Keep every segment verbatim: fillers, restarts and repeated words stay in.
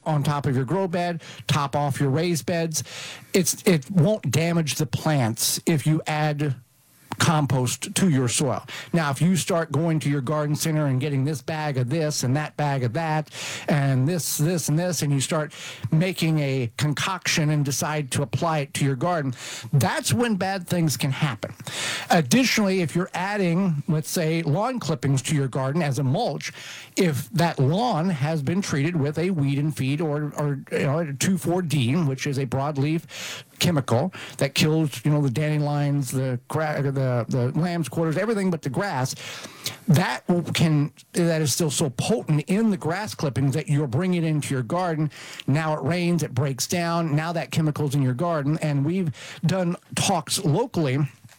on top of your grow bed, top off your raised beds. It's it won't damage the plants if you add compost to your soil. Now, if you start going to your garden center and getting this bag of this and that bag of that and this, this, and this, and you start making a concoction and decide to apply it to your garden, that's when bad things can happen. Additionally, if you're adding, let's say, lawn clippings to your garden as a mulch, if that lawn has been treated with a weed and feed or, or you know, two four D, which is a broadleaf chemical that kills, you know, the dandelions, the gra- the the lamb's quarters, everything but the grass, that can that is still so potent in the grass clippings that you're bringing it into your garden. Now it rains, it breaks down. Now that chemical's in your garden, and we've done talks locally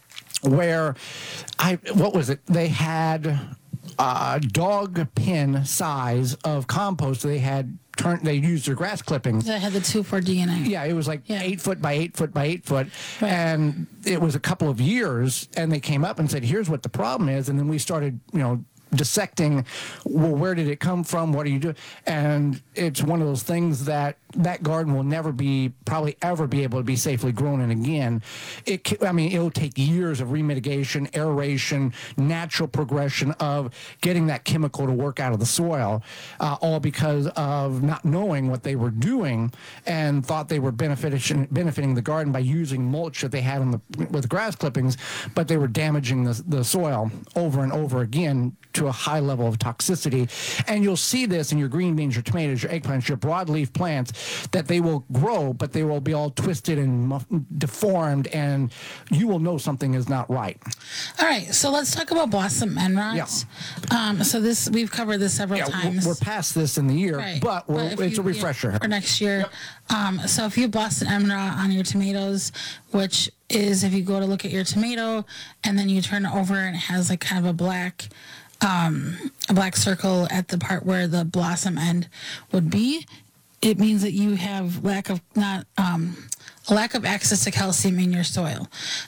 where I what was it? They had uh, dog pin size of compost. They had turned. They used their grass clippings. That had the two four D in it. Yeah, it was like Yeah. eight foot by eight foot by eight foot, Right. and it was a couple of years. And they came up and said, "Here's what the problem is." And then we started, you know, dissecting. Well, where did it come from? What do you do? And it's one of those things that that garden will never be, probably ever be able to be safely grown in again. It, ca- I mean, it'll take years of remitigation, aeration, natural progression of getting that chemical to work out of the soil, uh, all because of not knowing what they were doing and thought they were benefiting benefiting the garden by using mulch that they had on the with grass clippings, but they were damaging the, the soil over and over again to a high level of toxicity. And you'll see this in your green beans, your tomatoes, your eggplants, your broadleaf plants, that they will grow, but they will be all twisted and muff- deformed, and you will know something is not right. All right, so let's talk about blossom end rots. Um, so this we've covered this several Yeah, times. we're past this in the year, Right. but we're, if it's you- a refresher. for next year. Um, so if you have blossom end rot on your tomatoes, which is if you go to look at your tomato and then you turn it over and it has like kind of a black um, a black circle at the part where the blossom end would be, it means that you have lack of not um, a lack of access to calcium in your soil.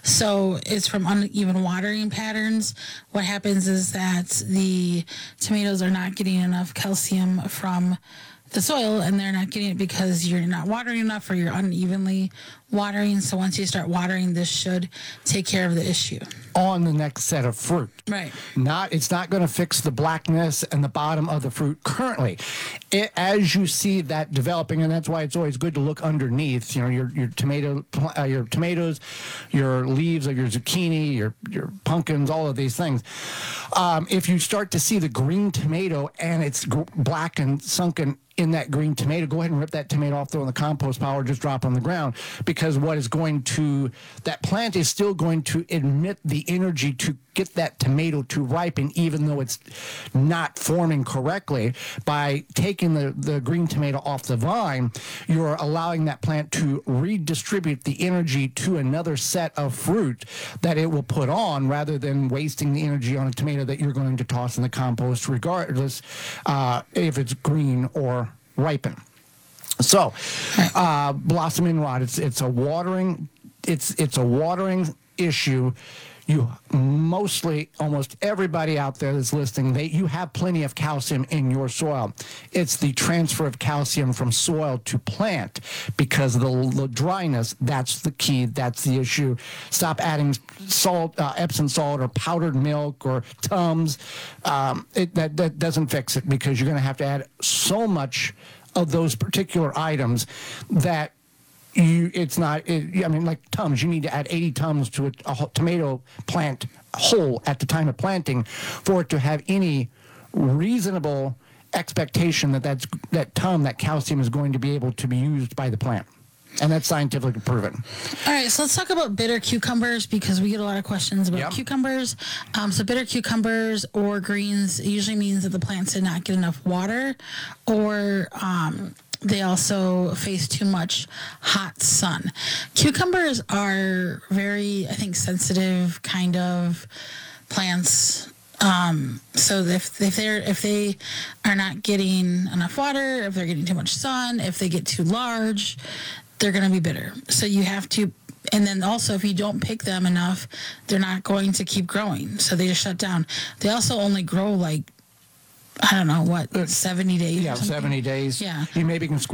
So it's from uneven watering patterns. What happens is that the tomatoes are not getting enough calcium from the soil, and they're not getting it because you're not watering enough or you're unevenly watering. So once you start watering, this should take care of the issue. On the next set of fruit. Right. Not, it's not going to fix the blackness and the bottom of the fruit currently. It, as you see that developing, and that's why it's always good to look underneath. You know, your your tomato, uh, your tomatoes, your leaves of your zucchini, your your pumpkins, all of these things. Um, if you start to see the green tomato and it's gr- black and sunken in that green tomato, go ahead and rip that tomato off, throw it in the compost pile, or just drop it on the ground, because what is going to, that plant is still going to emit the energy to get that tomato to ripen, even though it's not forming correctly. By taking the, the green tomato off the vine, you're allowing that plant to redistribute the energy to another set of fruit that it will put on, rather than wasting the energy on a tomato that you're going to toss in the compost, regardless uh, if it's green or ripen. So, uh, blossom end rot, it's it's a watering, it's it's a watering issue. You mostly, almost everybody out there that's listening, they you have plenty of calcium in your soil. It's the transfer of calcium from soil to plant because of the, the dryness. That's the key. That's the issue. Stop adding salt, uh, Epsom salt, or powdered milk, or Tums. Um, it, that that doesn't fix it, because you're going to have to add so much of those particular items that you, it's not, it, I mean, like Tums, you need to add eighty Tums to a, a whole tomato plant whole at the time of planting for it to have any reasonable expectation that that's, that Tum, that calcium, is going to be able to be used by the plant. And that's scientifically proven. All right, so let's talk about bitter cucumbers, because we get a lot of questions about Yep. cucumbers. Um, so bitter cucumbers or greens usually means that the plants did not get enough water, or um, they also face too much hot sun. Cucumbers are very, I think, sensitive kind of plants. Um, so if, if they're, if they are not getting enough water, if they're getting too much sun, if they get too large, they're going to be bitter. So you have to, and then also if you don't pick them enough, they're not going to keep growing. So they just shut down. They also only grow like, I don't know what, seventy days. Yeah, or something. seventy days. Yeah. You maybe can squeeze